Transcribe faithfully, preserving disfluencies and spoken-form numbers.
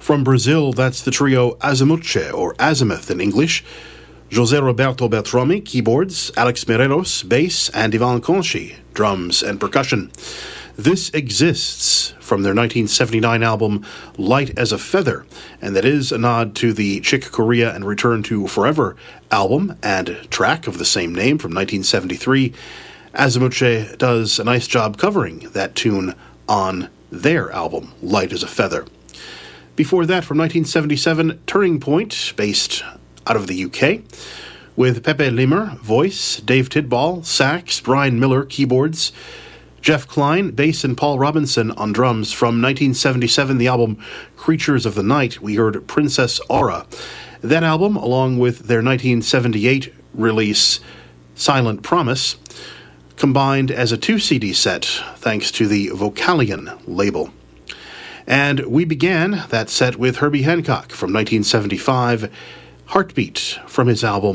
From Brazil, that's the trio Azimuth, or Azimuth in English. José Roberto Beltrami, keyboards, Alex Mireros, bass, and Ivan Conchi, drums and percussion. This Exists from their nineteen seventy-nine album Light as a Feather, and that is a nod to the Chick Corea and Return to Forever album and track of the same name from nineteen seventy-three. Azimuth does a nice job covering that tune on their album, Light as a Feather. Before that, from nineteen seventy-seven, Turning Point, based out of the U K, with Pepe Limmer, voice, Dave Tidball, sax, Brian Miller, keyboards, Jeff Klein, bass, and Paul Robinson on drums. From nineteen seventy-seven, the album Creatures of the Night, we heard Princess Aura. That album, along with their nineteen seventy-eight release Silent Promise, combined as a two-C D set, thanks to the Vocalion label. And we began that set with Herbie Hancock from nineteen seventy-five, Heartbeat, from his album